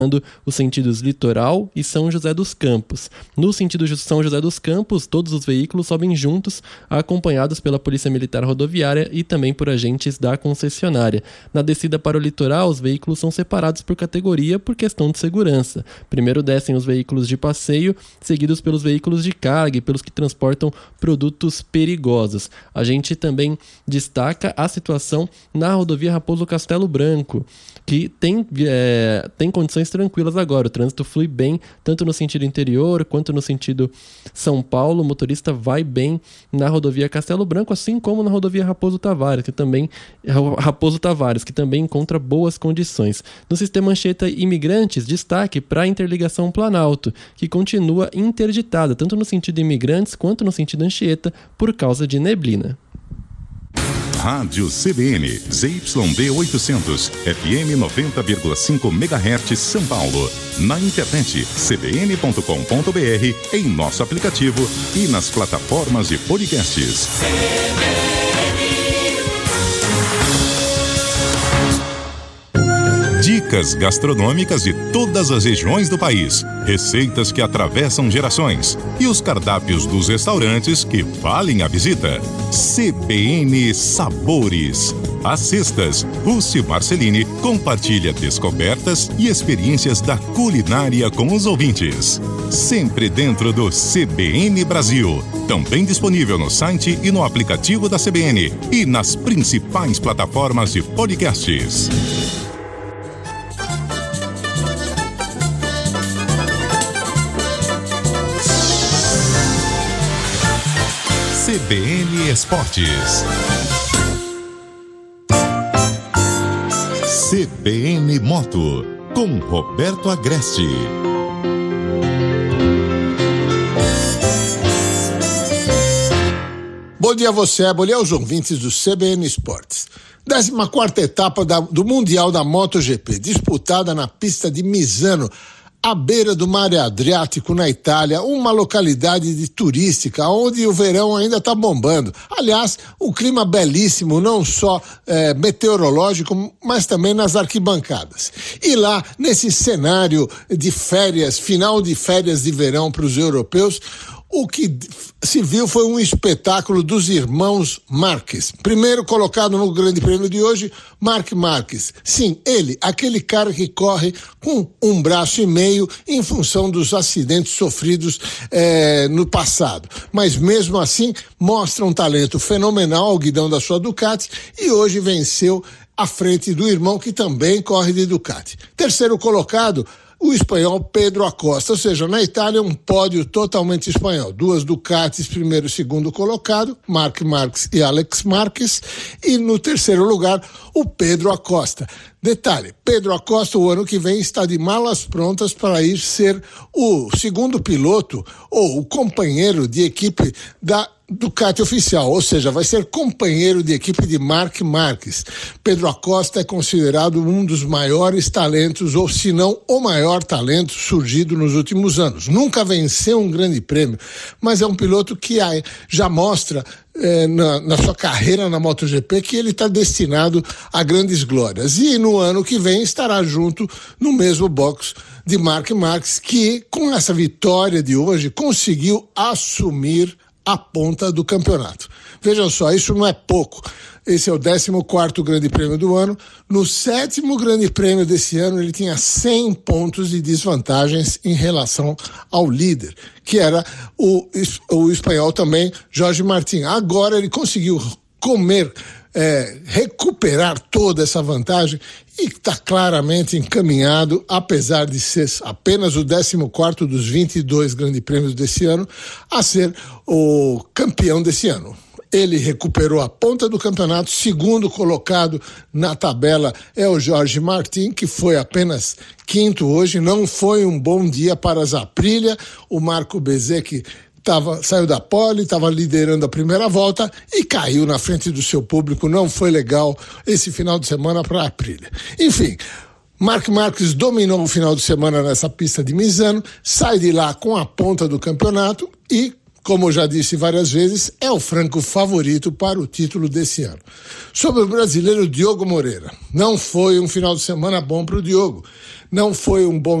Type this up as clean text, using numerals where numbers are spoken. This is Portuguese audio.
os sentidos litoral e São José dos Campos. No sentido de São José dos Campos, todos os veículos sobem juntos, acompanhados pela Polícia Militar Rodoviária e também por agentes da concessionária. Na descida para o litoral, os veículos são separados por categoria por questão de segurança. Primeiro descem os veículos de passeio, seguidos pelos veículos de carga e pelos que transportam produtos perigosos. A gente também destaca a situação na rodovia Raposo Castelo Branco, que tem condições tranquilas agora. O trânsito flui bem, tanto no sentido interior quanto no sentido São Paulo. O motorista vai bem na rodovia Castelo Branco, assim como na rodovia Raposo Tavares, que também encontra boas condições. No sistema Anchieta Imigrantes, destaque para a interligação Planalto, que continua interditada, tanto no sentido Imigrantes quanto no sentido Anchieta, por causa de neblina. Rádio CBN, ZYD 800, FM 90,5 MHz São Paulo. Na internet, cbn.com.br, em nosso aplicativo e nas plataformas de podcasts. Dicas gastronômicas de todas as regiões do país, receitas que atravessam gerações e os cardápios dos restaurantes que valem a visita. CBN Sabores. Às sextas, Lúcio Marcelini compartilha descobertas e experiências da culinária com os ouvintes. Sempre dentro do CBN Brasil. Também disponível no site e no aplicativo da CBN e nas principais plataformas de podcasts. CBN Esportes. CBN Moto, com Roberto Agreste. Bom dia a você, bom dia aos ouvintes do CBN Esportes. 14ª etapa do Mundial da MotoGP, disputada na pista de Misano, à beira do Mar Adriático, na Itália, uma localidade turística onde o verão ainda está bombando. Aliás, um clima belíssimo, não só meteorológico, mas também nas arquibancadas. E lá, nesse cenário de férias, final de férias de verão para os europeus, o que se viu foi um espetáculo dos irmãos Marques. Primeiro colocado no Grande Prêmio de hoje, Marc Marques. Sim, ele, aquele cara que corre com um braço e meio em função dos acidentes sofridos no passado. Mas mesmo assim, mostra um talento fenomenal ao guidão da sua Ducati e hoje venceu à frente do irmão que também corre de Ducati. Terceiro colocado, o espanhol Pedro Acosta, ou seja, na Itália um pódio totalmente espanhol. 2 Ducatis, primeiro e segundo colocado, Marc Marques e Alex Marques, e no terceiro lugar o Pedro Acosta. Detalhe, Pedro Acosta o ano que vem está de malas prontas para ir ser o segundo piloto ou o companheiro de equipe da Ducati oficial, ou seja, vai ser companheiro de equipe de Marc Marques. Pedro Acosta é considerado um dos maiores talentos, ou se não o maior talento surgido nos últimos anos. Nunca venceu um grande prêmio, mas é um piloto que já mostra na sua carreira na MotoGP que ele está destinado a grandes glórias. E no ano que vem estará junto no mesmo box de Marc Marques, que com essa vitória de hoje conseguiu assumir a ponta do campeonato. Vejam só, isso não é pouco. Esse é o 14º Grande Prêmio do ano. No 7º Grande Prêmio desse ano, ele tinha 100 pontos de desvantagens em relação ao líder, que era o espanhol também, Jorge Martin. Agora ele conseguiu recuperar toda essa vantagem e está claramente encaminhado, apesar de ser apenas o 14º dos 22 grandes prêmios desse ano, a ser o campeão desse ano. Ele recuperou a ponta do campeonato, segundo colocado na tabela é o Jorge Martin, que foi apenas quinto hoje. Não foi um bom dia para as Aprilia. O Marco Bezzecchi saiu da pole, estava liderando a primeira volta e caiu na frente do seu público. Não foi legal esse final de semana para a Aprilia. Enfim, Marc Marques dominou o final de semana nessa pista de Misano, sai de lá com a ponta do campeonato e como eu já disse várias vezes, é o franco favorito para o título desse ano. Sobre o brasileiro Diogo Moreira, não foi um final de semana bom para o Diogo. Não foi um bom